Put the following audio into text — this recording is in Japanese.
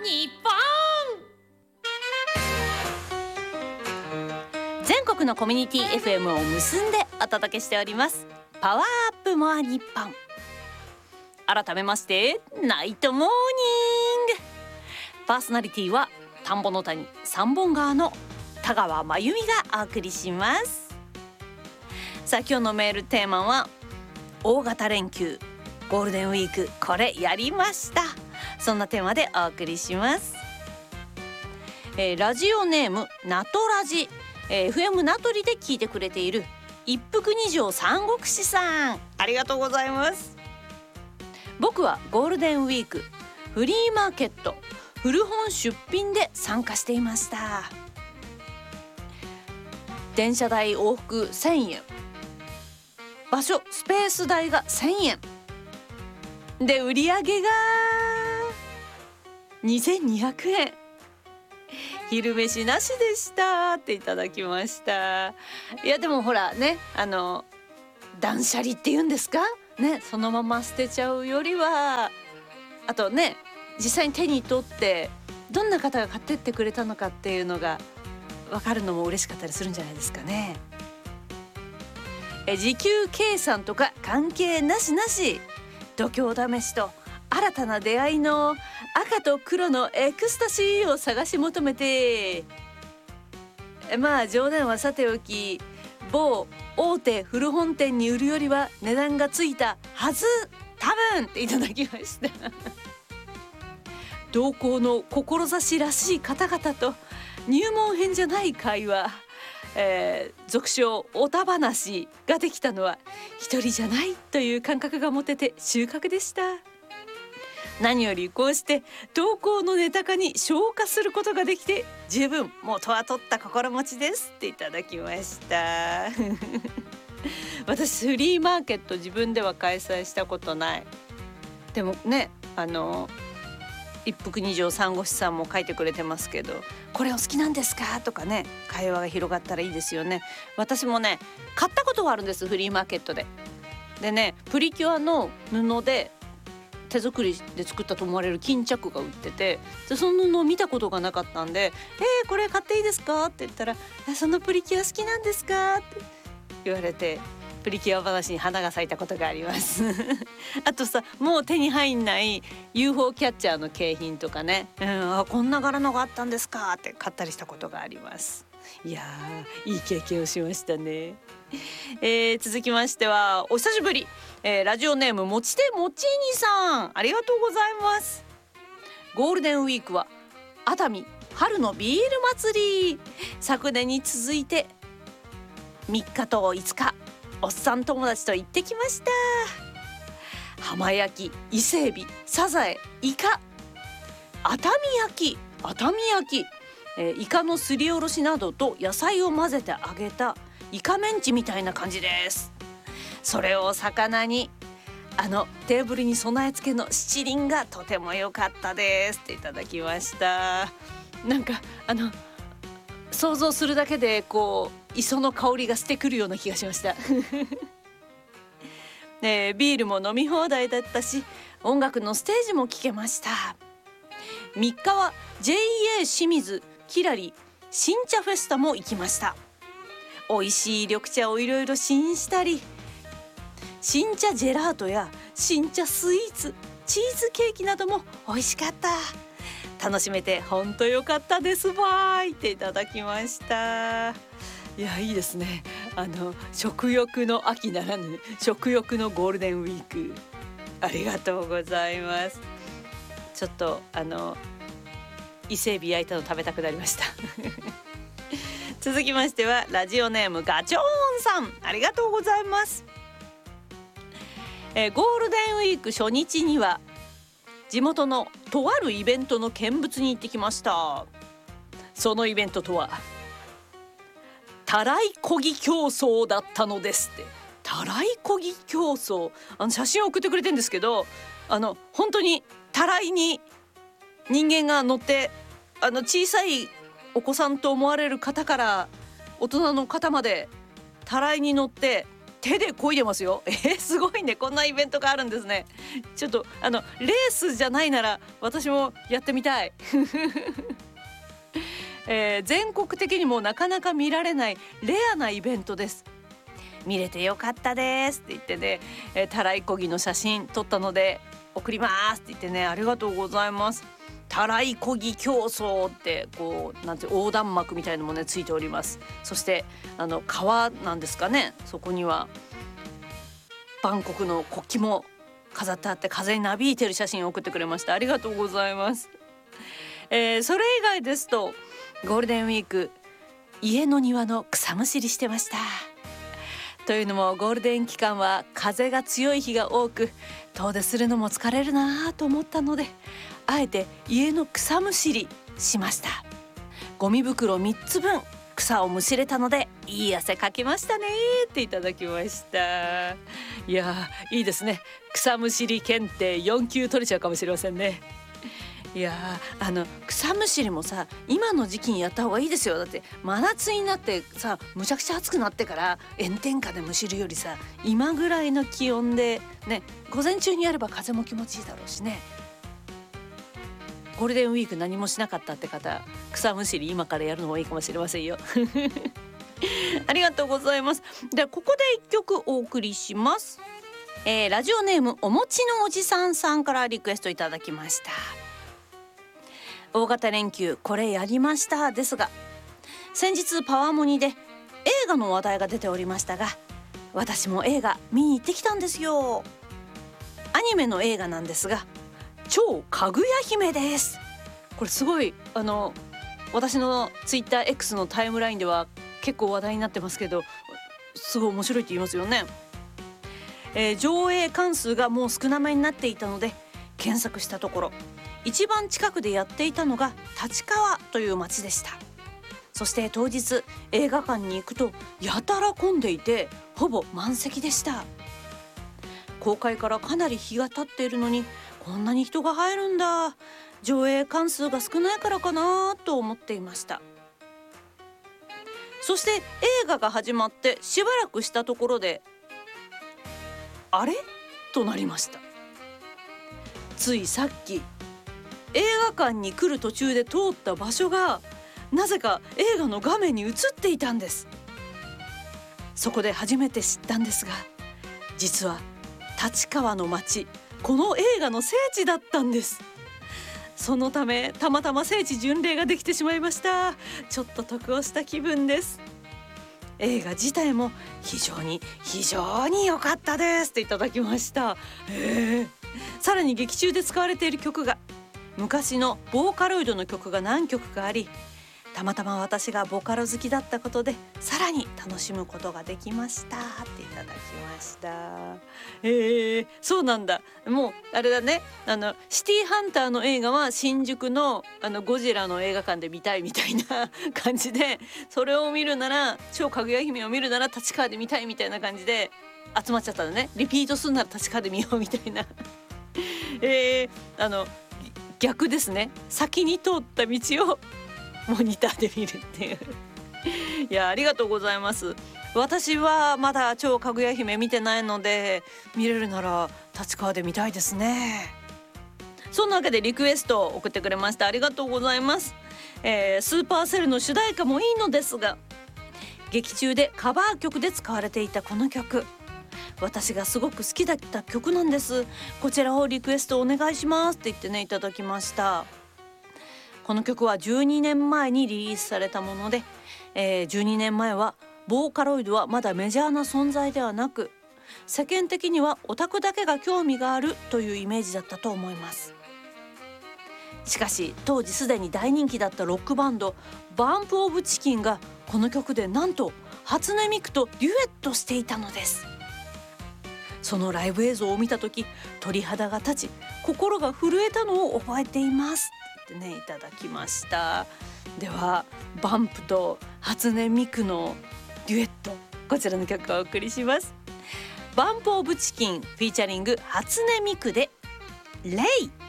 日本全国のコミュニティ FM を結んでお届けしておりますパワーアップモア日本。改めましてナイトモーニング。パーソナリティは田んぼの谷三本川の田川真由美がお送りします。さあ今日のメールテーマは大型連休ゴールデンウィークこれやりました。そんなテーマでお送りします。ラジオネームナトラジ、FM 名取で聞いてくれている一服二条三国志さん、ありがとうございます。僕はゴールデンウィークフリーマーケット古本出品で参加していました。電車代往復1000円、場所スペース代が1000円で売り上げが2200円、昼飯なしでしたっていただきました。いやでもほらね、断捨離っていうんですかね、そのまま捨てちゃうよりは、あとね実際に手に取ってどんな方が買ってってくれたのかっていうのが分かるのも嬉しかったりするんじゃないですかね。時給計算とか関係なし、度胸試しと新たな出会いの赤と黒のエクスタシーを探し求めて、まあ冗談はさておき、某大手古本店に売るよりは値段がついたはず多分っていただきました同行の志らしい方々と入門編じゃない会話、俗称おた話ができたのは一人じゃないという感覚が持てて収穫でした。何よりこうして投稿のネタ化に消化することができて十分元は取った心持ちですっていただきました私フリーマーケット自分では開催したことない。でもね、一服二条三国志さんも書いてくれてますけど、これお好きなんですかとかね、会話が広がったらいいですよね。私もね買ったことがあるんです、フリーマーケットで。でね、プリキュアの布で手作りで作ったと思われる巾着が売ってて、でその布を見たことがなかったんで、これ買っていいですかって言ったら、そのプリキュア好きなんですかって言われて、プリキュア話に花が咲いたことがありますあとさ、もう手に入んない UFO キャッチャーの景品とかね、こんな柄のがあったんですかって買ったりしたことがあります。いやー、いい経験をしましたね。続きましてはお久しぶり、ラジオネームもちてもちにさん、ありがとうございます。ゴールデンウィークは熱海春のビール祭り、昨年に続いて3日と5日おっさん友達と行ってきました。浜焼き、伊勢海老、サザエ、イカ、熱海焼き、イカのすりおろしなどと野菜を混ぜて揚げたイカメンチみたいな感じです。それを魚にテーブルに備え付けの七輪がとても良かったですっていただきました。なんか想像するだけでこう磯の香りがしてくるような気がしましたビールも飲み放題だったし、音楽のステージも聴けました。3日は JA 清水きらり新茶フェスタも行きました。美味しい緑茶をいろいろ試飲したり、新茶ジェラートや新茶スイーツ、チーズケーキなども美味しかった。楽しめて本当良かったですばーいっていただきました。いや、いいですね。食欲の秋ならぬ食欲のゴールデンウィーク、ありがとうございます。ちょっと伊勢海老焼いたの食べたくなりました続きましてはラジオネームガチョーンさん、ありがとうございます。ゴールデンウィーク初日には地元のとあるイベントの見物に行ってきました。そのイベントとはたらい漕ぎ競争だったのですって。たらい漕ぎ競争、写真を送ってくれてるんですけど、本当にたらいに人間が乗って、小さいお子さんと思われる方から大人の方までたらいに乗って手で漕いでますよ。すごいね、こんなイベントがあるんですね。ちょっとレースじゃないなら私もやってみたい。全国的にもなかなか見られないレアなイベントです。見れてよかったですって言ってね、たらいこぎの写真撮ったので送りますって言ってね、ありがとうございます。たらいこぎ競争ってこうなんて横断幕みたいのもねついております。そして川なんですかね、そこにはバンコクの国旗も飾ってあって風になびいてる写真を送ってくれました。ありがとうございます。それ以外ですとゴールデンウィーク家の庭の草むしりしてました。というのもゴールデン期間は風が強い日が多く遠出するのも疲れるなと思ったので、あえて家の草むしりしました。ゴミ袋3つ分草をむしれたのでいい汗かきましたねっていただきました。いやいいですね。草むしり検定4級取れちゃうかもしれませんね。いや草むしりもさ今の時期にやった方がいいですよ。だって真夏になってさむちゃくちゃ暑くなってから炎天下でむしるよりさ今ぐらいの気温でね、午前中にやれば風も気持ちいいだろうしね。ゴールデンウィーク何もしなかったって方、草むしり今からやるのもいいかもしれませんよ。ありがとうございます。ではここで一曲お送りします。ラジオネームおもちのおじさんさんからリクエストいただきました。大型連休これやりましたですが、先日パワモニで映画の話題が出ておりましたが、私も映画見に行ってきたんですよ。アニメの映画なんですが超かぐや姫です。これすごい私のツイッター X のタイムラインでは結構話題になってますけど、すごい面白いって言いますよね。上映関数がもう少なめになっていたので検索したところ一番近くでやっていたのが立川という町でした。そして当日映画館に行くとやたら混んでいてほぼ満席でした。公開からかなり日が経っているのにこんなに人が入るんだ、上映関数が少ないからかなと思っていました。そして映画が始まってしばらくしたところであれとなりました。ついさっき映画館に来る途中で通った場所がなぜか映画の画面に映っていたんです。そこで初めて知ったんですが、実は立川の街この映画の聖地だったんです。そのためたまたま聖地巡礼ができてしまいました。ちょっと得をした気分です。映画自体も非常に良かったですっていただきました。さらに劇中で使われている曲が昔のボーカロイドの曲が何曲かあり、たまたま私がボカロ好きだったことでさらに楽しむことができましたっていただきました。そうなんだ。もうあれだね、シティハンターの映画は新宿のゴジラの映画館で見たいみたいな感じで、それを見るなら超かぐや姫を見るなら立川で見たいみたいな感じで集まっちゃったのね。リピートするなら立川で見ようみたいな。逆ですね。先に通った道をモニターで見るっていう。いやありがとうございます。私はまだ超かぐや姫見てないので見れるなら立川で見たいですね。そんなわけでリクエストを送ってくれました。ありがとうございます。スーパーセルの主題歌もいいのですが、劇中でカバー曲で使われていたこの曲、私がすごく好きだった曲なんです。こちらをリクエストお願いしますって言ってねいただきました。この曲は12年前にリリースされたもので、12年前はボーカロイドはまだメジャーな存在ではなく、世間的にはオタクだけが興味があるというイメージだったと思います。しかし当時すでに大人気だったロックバンドバンプ・オブ・チキンがこの曲でなんと初音ミクとデュエットしていたのです。そのライブ映像を見た時鳥肌が立ち心が震えたのを覚えていますってねいただきました。ではバンプと初音ミクのデュエット、こちらの曲をお送りします。バンプ・オブ・チキンフィーチャリング初音ミクでレイ。